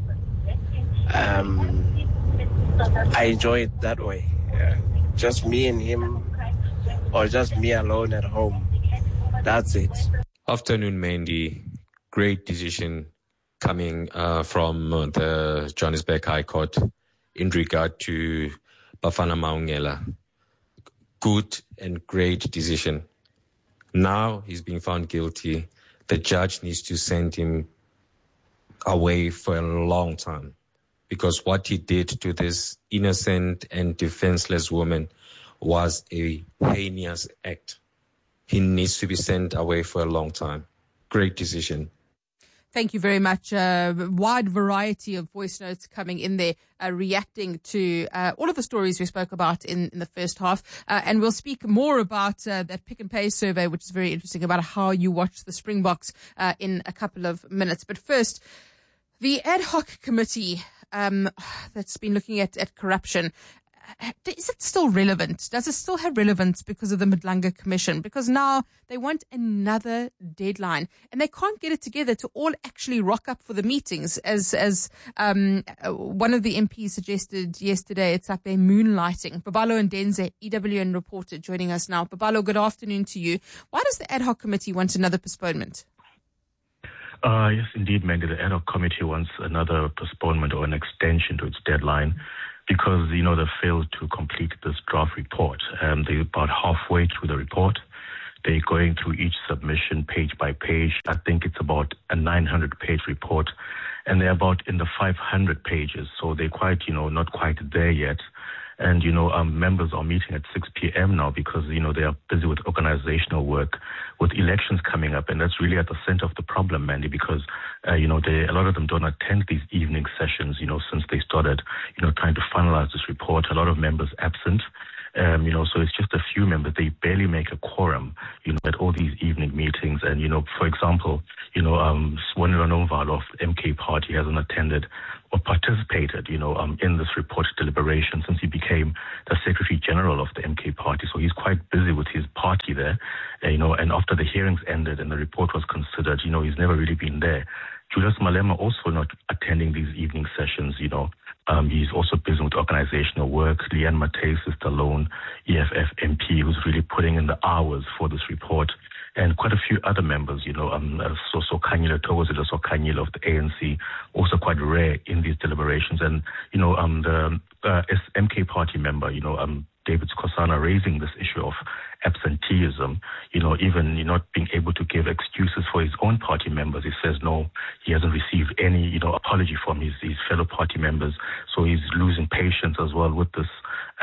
I enjoy it that way. Just me and him, or just me alone at home. That's it. Afternoon, Mandy. Great decision coming from the Johannesburg High Court in regard to Bafana Maungela. Good and great decision. Now he's being found guilty. The judge needs to send him away for a long time, because what he did to this innocent and defenseless woman was a heinous act. He needs to be sent away for a long time. Great decision. Thank you very much. Wide variety of voice notes coming in there, reacting to all of the stories we spoke about in the first half. And we'll speak more about that Pick and Pay survey, which is very interesting, about how you watch the Springboks in a couple of minutes. But first, the ad hoc committee that's been looking at corruption is it still relevant? Does it still have relevance because of the Madlanga Commission? Because now they want another deadline and they can't get it together to all actually rock up for the meetings. As one of the MPs suggested yesterday, it's like they're moonlighting. Babalo Ndenze, EWN reporter, joining us now. Babalo, good afternoon to you. Why does the ad hoc committee want another postponement? Yes, indeed, Mandy. The ad hoc committee wants another postponement or an extension to its deadline because, they failed to complete this draft report. They're about halfway through the report. They're going through each submission page by page. I think it's about a 900-page report, and they're about in the 500 pages. So they're quite, not quite there yet. And, members are meeting at 6 p.m. now because, they are busy with organizational work, with elections coming up. And that's really at the center of the problem, Mandy, because, a lot of them don't attend these evening sessions, since they started, trying to finalize this report. A lot of members absent. So it's just a few members. They barely make a quorum, at all these evening meetings. And, for example, Swanila Nomvalo of the MK Party hasn't attended or participated, in this report deliberation since he became the Secretary General of the MK Party. So he's quite busy with his party there, and after the hearings ended and the report was considered, he's never really been there. Julius Malema also not attending these evening sessions, he's also busy with organizational work. Leanne Mateus is the lone EFF MP who's really putting in the hours for this report. And quite a few other members, Soso Kanyile, Thokozile Kanyile of the ANC, also quite rare in these deliberations. And, the MK Party member, David Skosana raising this issue of absenteeism, even not being able to give excuses for his own party members. He says, no, he hasn't received any, apology from his fellow party members. So he's losing patience as well with this,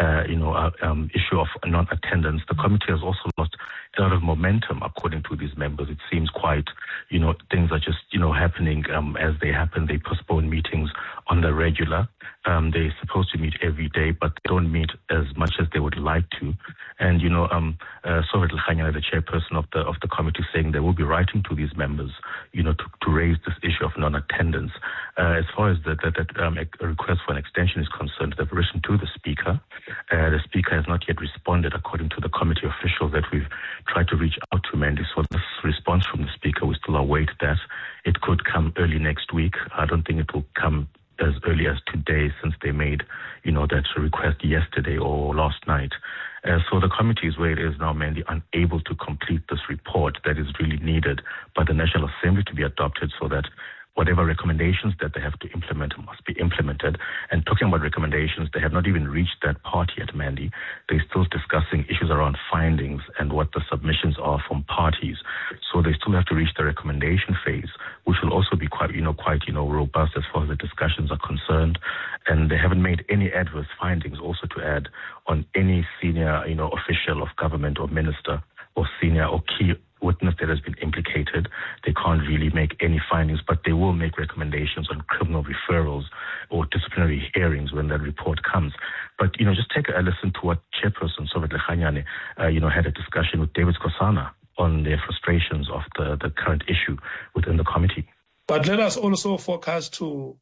issue of non-attendance. The committee has also lost a lot of momentum, according to these members. It seems quite, things are just, happening as they happen. They postpone meetings on the regular. They're supposed to meet every day, but they don't meet as much as they would like to. And, Sovet Lkhanyana, the chairperson of the committee, saying they will be writing to these members, to raise this issue of non-attendance. As far as that request for an extension is concerned, they've written to the Speaker. The Speaker has not yet responded, according to the committee officials that we've tried to reach out to, Mandy. So this response from the Speaker, we still await that. It could come early next week. I don't think it will come as early as today, since they made, that request yesterday or last night. So the committee is where it is now, Mandy, unable to complete this report that is really needed by the National Assembly to be adopted, so that whatever recommendations that they have to implement must be implemented. And talking about recommendations, they have not even reached that part yet, Mandy. They're still discussing issues around findings and what the submissions are from parties. So they still have to reach the recommendation phase, which will also be quite robust as far as the discussions are concerned. And they haven't made any adverse findings also to add on any senior, official of government or minister or senior or key witness that has been implicated. They can't really make any findings, but they will make recommendations on criminal referrals or disciplinary hearings when that report comes. But, just take a listen to what Chairperson Sovet Lkhanyane, had a discussion with David Skosana on their frustrations of the current issue within the committee. But let us also focus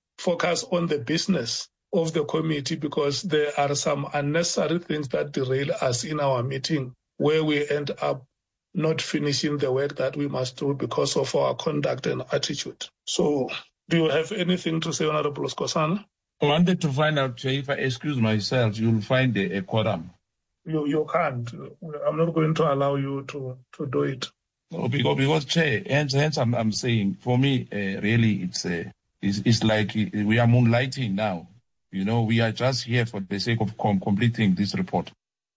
on the business of the committee, because there are some unnecessary things that derail us in our meeting, where we end up not finishing the work that we must do because of our conduct and attitude. So, do you have anything to say, Honorable Skosana? I wanted to find out if I excuse myself, you'll find a quorum. You can't. I'm not going to allow you to do it. No, because Chair, hence I'm saying, for me, really, it's like we are moonlighting now. We are just here for the sake of completing this report.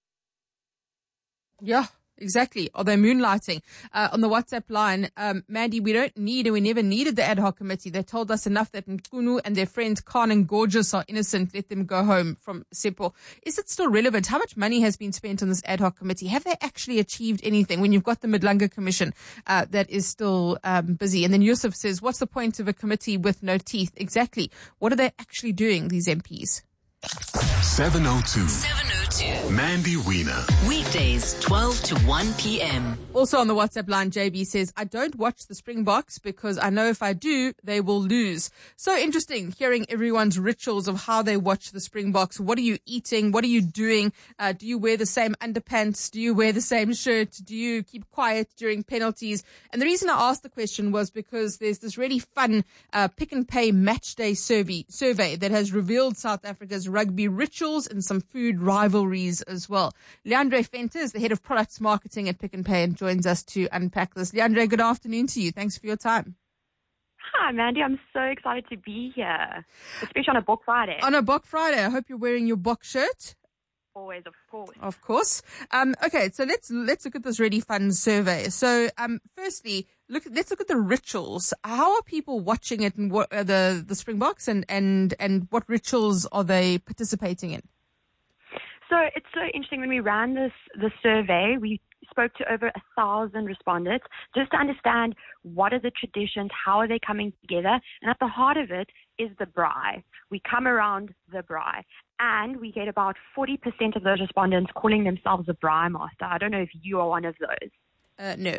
Yeah. Exactly. Are they moonlighting? On the WhatsApp line, Mandy, we don't need and we never needed the ad hoc committee. They told us enough that Nkunu and their friends Khan and Gorgeous are innocent. Let them go home from Sipho. Is it still relevant? How much money has been spent on this ad hoc committee? Have they actually achieved anything when you've got the Madlanga Commission that is still busy? And then Yusuf says, what's the point of a committee with no teeth? Exactly. What are they actually doing, these MPs? 702. Mandy Wiener. Weekdays, 12 to 1 p.m. Also on the WhatsApp line, JB says, I don't watch the Springboks because I know if I do, they will lose. So interesting hearing everyone's rituals of how they watch the Springboks. What are you eating? What are you doing? Do you wear the same underpants? Do you wear the same shirt? Do you keep quiet during penalties? And the reason I asked the question was because there's this really fun Pick n Pay match day survey that has revealed South Africa's rugby rituals and some food rivalries as well. Leandre Venter is the head of products marketing at Pick n Pay and joins us to unpack this. Leandre, good afternoon to you. Thanks for your time. Hi, Mandy. I'm so excited to be here, especially on a Bok Friday. On a Bok Friday. I hope you're wearing your Bok shirt. Always, of course. Of course. Okay, so let's look at this really fun survey. So, firstly, let's look at the rituals. How are people watching it, and what the Springboks, and what rituals are they participating in? So it's so interesting. When we ran the survey, we spoke to over 1,000 respondents just to understand what are the traditions, how are they coming together, and at the heart of it is the braai. We come around the braai, and we get about 40% of those respondents calling themselves a braai master. I don't know if you are one of those. No.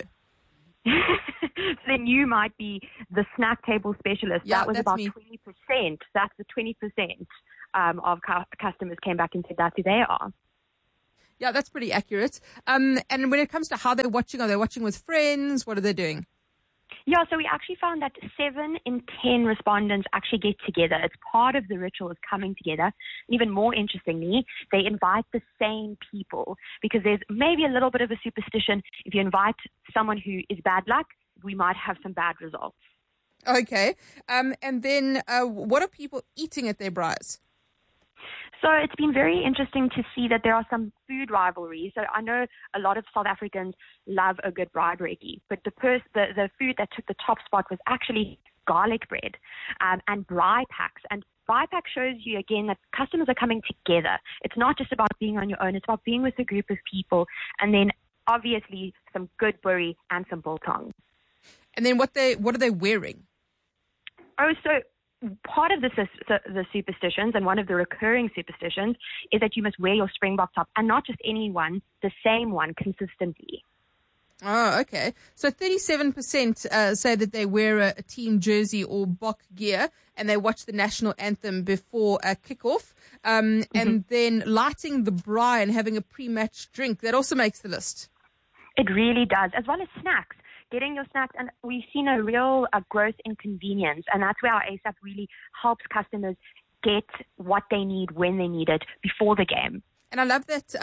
Then you might be the snack table specialist. Yeah, that was about me. 20%. That's the 20% of customers came back and said that's who they are. Yeah, that's pretty accurate. And when it comes to how they're watching, are they watching with friends? What are they doing? Yeah, so we actually found that 7 in 10 respondents actually get together. It's part of the ritual is coming together. And even more interestingly, they invite the same people because there's maybe a little bit of a superstition. If you invite someone who is bad luck, we might have some bad results. Okay. And then what are people eating at their braais? So it's been very interesting to see that there are some food rivalries. So I know a lot of South Africans love a good braai brekkie, but the food that took the top spot was actually garlic bread and braai packs. And braai pack shows you again that customers are coming together. It's not just about being on your own. It's about being with a group of people. And then obviously some good boerie and some biltong. And then what are they wearing? Oh, so part of the superstitions, and one of the recurring superstitions, is that you must wear your Springbok top, and not just any one, the same one consistently. Oh, okay. So 37% say that they wear a team jersey or Bok gear, and they watch the national anthem before kickoff. And then lighting the braai and having a pre-match drink, that also makes the list. It really does, as well as snacks. Getting your snacks, and we've seen a real growth in convenience, and that's where our ASAP really helps customers get what they need when they need it before the game. And I love that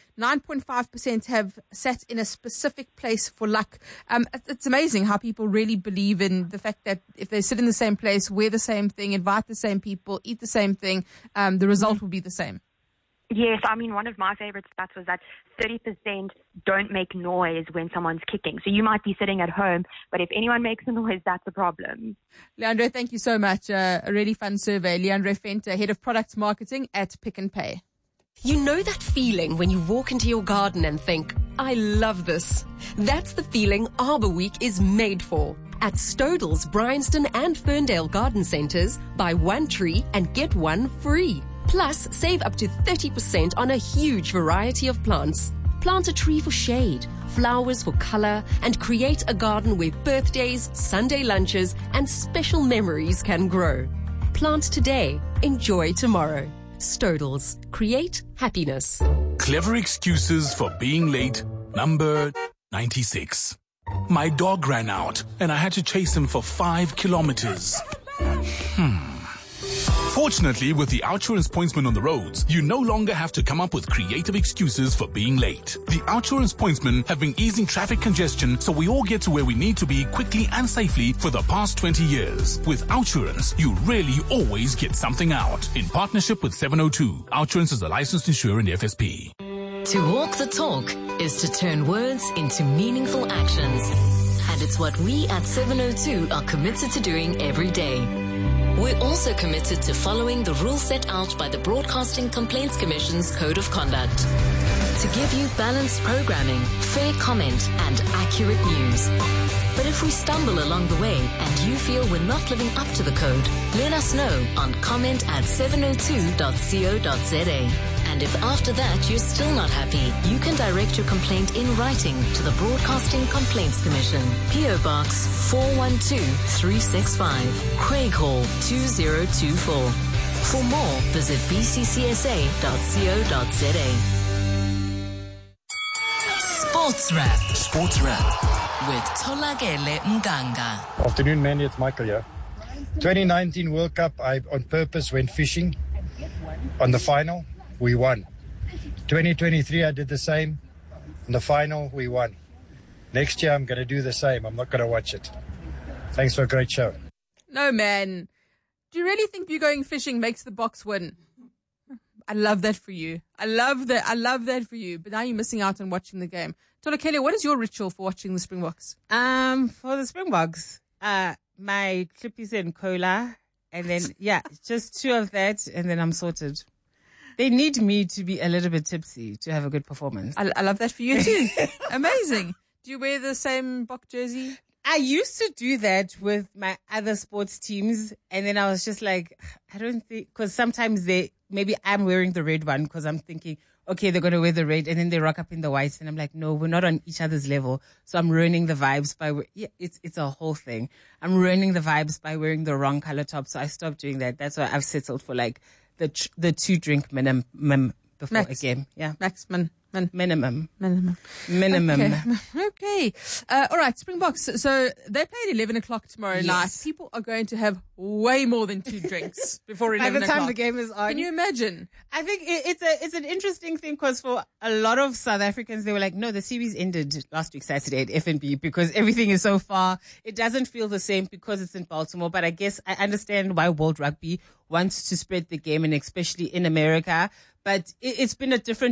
9.5% have sat in a specific place for luck. It's amazing how people really believe in the fact that if they sit in the same place, wear the same thing, invite the same people, eat the same thing, the result will be the same. Yes, I mean, one of my favorite stats was that 30% don't make noise when someone's kicking. So you might be sitting at home, but if anyone makes a noise, that's a problem. Leandre, thank you so much. A really fun survey. Leandre Venter, Head of Product Marketing at Pick n Pay. You know that feeling when you walk into your garden and think, I love this. That's the feeling Arbor Week is made for. At Stodels, Bryanston and Ferndale Garden Centres, buy one tree and get one free. Plus, save up to 30% on a huge variety of plants. Plant a tree for shade, flowers for color, and create a garden where birthdays, Sunday lunches, and special memories can grow. Plant today, enjoy tomorrow. Stodels, create happiness. Clever excuses for being late, number 96. My dog ran out, and I had to chase him for 5 kilometers. Fortunately, with the OUTsurance pointsman on the roads, you no longer have to come up with creative excuses for being late. The OUTsurance pointsmen have been easing traffic congestion so we all get to where we need to be quickly and safely for the past 20 years. With OUTsurance, you really always get something out. In partnership with 702, OUTsurance is a licensed insurer in the FSP. To walk the talk is to turn words into meaningful actions. And it's what we at 702 are committed to doing every day. We're also committed to following the rules set out by the Broadcasting Complaints Commission's Code of Conduct to give you balanced programming, fair comment, and accurate news. But if we stumble along the way and you feel we're not living up to the code, let us know on comment@702.co.za. And if after that you're still not happy, you can direct your complaint in writing to the Broadcasting Complaints Commission, PO Box 412365, Craig Hall 2024. For more, visit bccsa.co.za. Sports Wrap. Sports Wrap with Tolagele Mganga. Afternoon, Mandy. It's Michael here. 2019 World Cup, I on purpose went fishing. On the final, we won. 2023, I did the same. In the final, we won. Next year, I'm going to do the same. I'm not going to watch it. Thanks for a great show. No, man. Do you really think you going fishing makes the Boks win? I love that for you. I love that for you. But now you're missing out on watching the game. Tolakele, what is your ritual for watching the Springboks? For the Springboks, my Clippies and cola, and then, just 2 of that, and then I'm sorted. They need me to be a little bit tipsy to have a good performance. I love that for you too. Amazing. Do you wear the same Bok jersey? I used to do that with my other sports teams, and then I was just like, I don't think, because sometimes maybe I'm wearing the red one because I'm thinking, okay, they're going to wear the red, and then they rock up in the white, and I'm like, no, we're not on each other's level. So I'm ruining the vibes it's a whole thing. I'm ruining the vibes by wearing the wrong color top. So I stopped doing that. That's why I've settled for like the 2-drink minimum before a game. Yeah. Minimum. Okay. All right, Springboks. So they play at 11 o'clock tomorrow night. People are going to have way more than 2 drinks before 11 o'clock. By the time the game is on. Can you imagine? I think it's an interesting thing because for a lot of South Africans, they were like, no, the series ended last week Saturday at FNB because everything is so far. It doesn't feel the same because it's in Baltimore. But I guess I understand why World Rugby wants to spread the game, and especially in America. But it's been a different